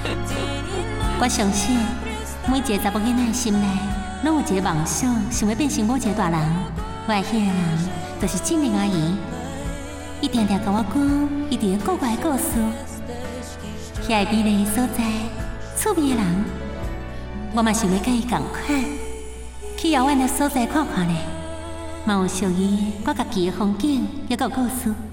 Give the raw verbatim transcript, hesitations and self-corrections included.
我相信每一个查某囡仔心内，拢有一个梦想，想要变成某一个大人。我爱迄个人，就是静玲阿姨。伊定定甲我讲，伊伫咧国外的故事，遐个美丽的所在，趣味的人，我嘛想要甲伊同款，去遥远的所在看看咧。嘛有属于我家己的风景，抑个故事。